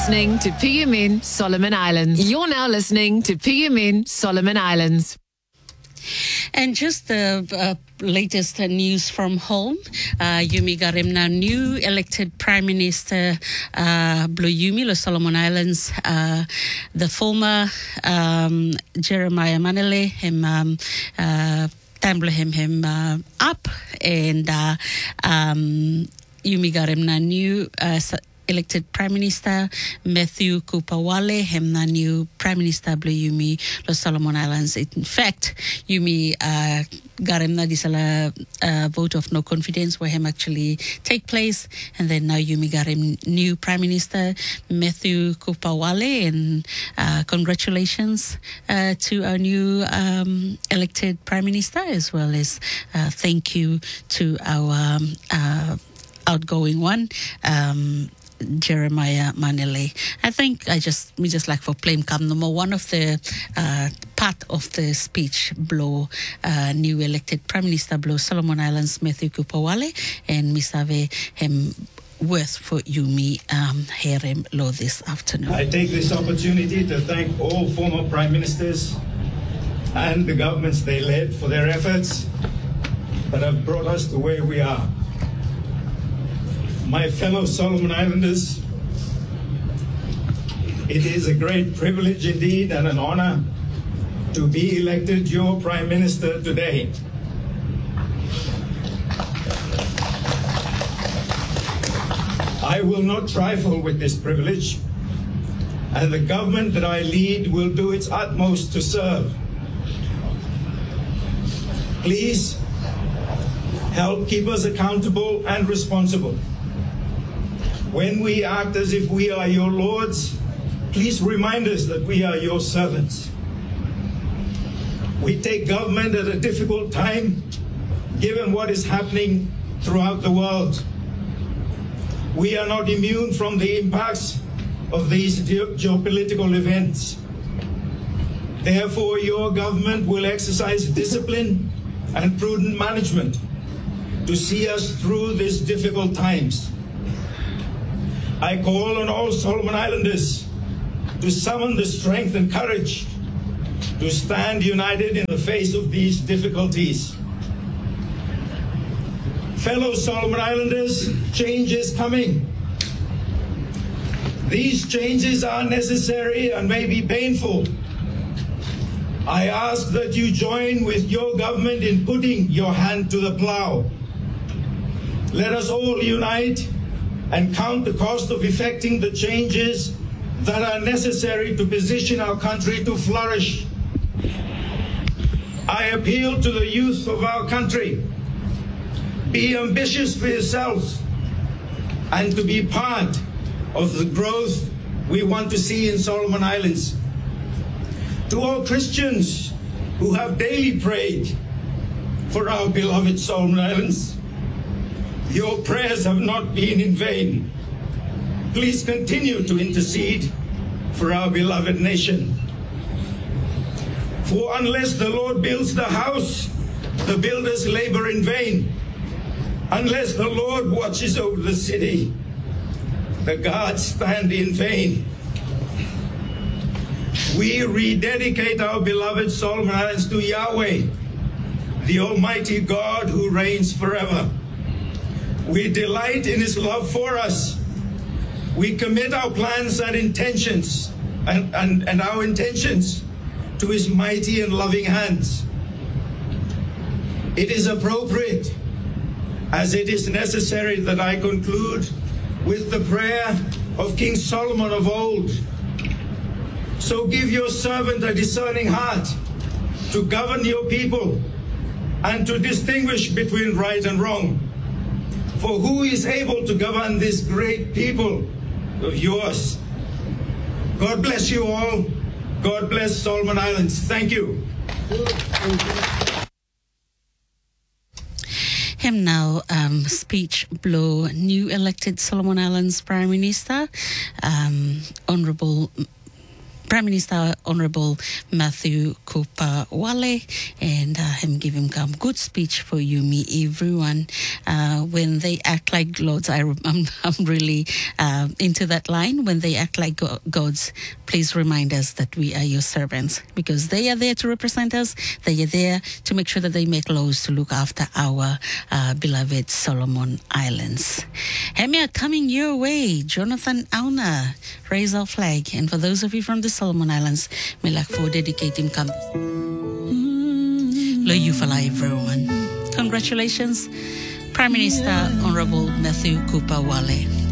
listening to PMN Solomon Islands. You're now listening to PMN Solomon Islands. And just the latest news from home. Yumi Garemna, new elected Prime Minister Blue Yumi, Los Solomon Islands. The former Jeremiah Manele, him Tambla him up, and Yumi Garemna, new elected Prime Minister Matthew Kupawale, him na new Prime Minister Blue Yumi Los Solomon Islands. In fact, Yumi Garemna disala vote of no confidence where him actually take place, and then now Yumi Garem new Prime Minister Matthew Kupawale, and congratulations to our new elected Prime Minister, as well as thank you to our outgoing one, Jeremiah Manele. I think me just like for plain come number one of the part of the speech blow new elected Prime Minister blow Solomon Islands Matthew Kupawale, and Misave him worth for Yumi Herem Law this afternoon. I take this opportunity to thank all former Prime Ministers and the governments they led for their efforts that have brought us to where we are. My fellow Solomon Islanders, it is a great privilege indeed and an honor to be elected your Prime Minister today. I will not trifle with this privilege, and the government that I lead will do its utmost to serve. Please help keep us accountable and responsible. When we act as if we are your lords, please remind us that we are your servants. We take government at a difficult time, given what is happening throughout the world. We are not immune from the impacts of these geopolitical events. Therefore, your government will exercise discipline and prudent management to see us through these difficult times. I call on all Solomon Islanders to summon the strength and courage to stand united in the face of these difficulties. Fellow Solomon Islanders, change is coming. These changes are necessary and may be painful. I ask that you join with your government in putting your hand to the plow. Let us all unite and count the cost of effecting the changes that are necessary to position our country to flourish. I appeal to the youth of our country. Be ambitious for yourselves and to be part of the growth we want to see in Solomon Islands. To all Christians who have daily prayed for our beloved Solomon Islands, your prayers have not been in vain. Please continue to intercede for our beloved nation. For unless the Lord builds the house, the builders labor in vain. Unless the Lord watches over the city, the guards stand in vain. We rededicate our beloved Solomon Islands to Yahweh, the Almighty God who reigns forever. We delight in His love for us. We commit our plans and intentions and our intentions to His mighty and loving hands. It is appropriate, as it is necessary, that I conclude with the prayer of King Solomon of old. So give your servant a discerning heart to govern your people and to distinguish between right and wrong. For who is able to govern this great people of yours? God bless you all. God bless Solomon Islands. Thank you. Him now speech blow new elected Solomon Islands Prime Minister, Honorable Prime Minister Honorable Matthew Cooper Wale, and him give him a good speech for you, me, everyone. When they act like lords, I'm really into that line. When they act like gods, please remind us that we are your servants, because they are there to represent us. They are there to make sure that they make laws to look after our beloved Solomon Islands. Hemia coming your way, Jonathan Auna, raise our flag. And for those of you from the Solomon Islands, may like for dedicating come. Lo you for life, everyone. Congratulations, Prime Minister Honorable Matthew Cooper Wale.